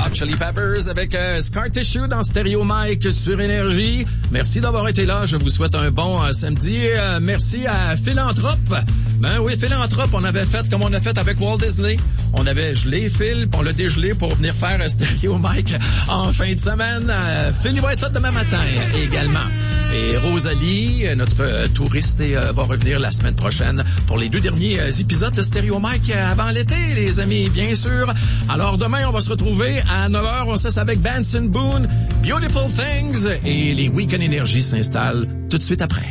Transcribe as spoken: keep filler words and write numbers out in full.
Hot Chili Peppers avec euh, Scar Tissue dans Stereo Mike sur Énergie. Merci d'avoir été là. Je vous souhaite un bon euh, samedi. Euh, merci à Philanthrope. Ben oui, Philanthrope, on avait fait comme on a fait avec Walt Disney. On avait gelé Phil, puis on l'a dégelé pour venir faire euh, Stereo Mike en fin de semaine. Euh, Phil, il va être là demain matin euh, également. Et Rosalie, notre euh, touriste, et, euh, va revenir la semaine prochaine pour les deux derniers euh, épisodes de Stereo Mike euh, avant l'été, les amis, bien sûr. Alors demain, on va se retrouver à neuf heures. On cesse avec Benson Boone, Beautiful Things, et les Week-end Énergie s'installent tout de suite après.